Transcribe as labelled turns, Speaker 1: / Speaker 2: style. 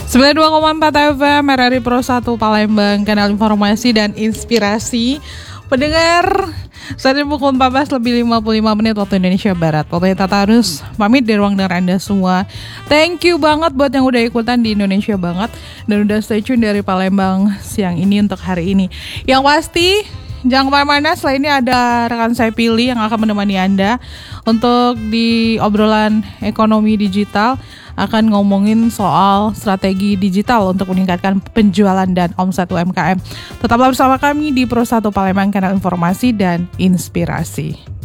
Speaker 1: 92,4 FM RRI Pro 1 Palembang, kanal informasi dan inspirasi. Pendengar, saat ini pukul 14:55 waktu Indonesia Barat. Waktunya Tata harus pamit dari ruang dengar Anda semua. Thank you banget buat yang udah ikutan di Indonesia banget dan udah stay tune dari Palembang siang ini untuk hari ini. Yang pasti jangan kemana-mana, setelah ini ada rekan saya Pilih yang akan menemani Anda untuk di obrolan ekonomi digital. Akan ngomongin soal strategi digital untuk meningkatkan penjualan dan omset UMKM. Tetaplah bersama kami di Pro 1 Palembang, kanal informasi dan inspirasi.